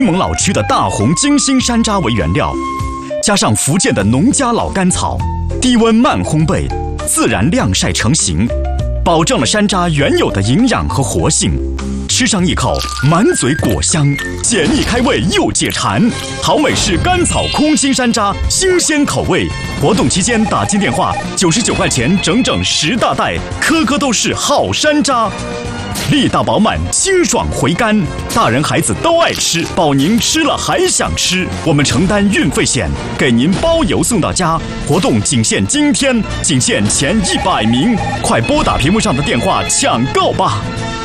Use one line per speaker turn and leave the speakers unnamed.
内蒙老区的大红金星山楂为原料，加上福建的农家老干草，低温慢烘焙，自然晾晒成型，保证了山楂原有的营养和活性。吃上一口，满嘴果香，解腻开胃又解馋。好美式甘草空心山楂，新鲜口味。活动期间打进电话，99块钱整整10大袋，颗颗都是好山楂。力大饱满，清爽回甘，大人孩子都爱吃，保您吃了还想吃。我们承担运费险，给您包邮送到家。活动仅限今天，仅限前100名，快拨打屏幕上的电话抢购吧！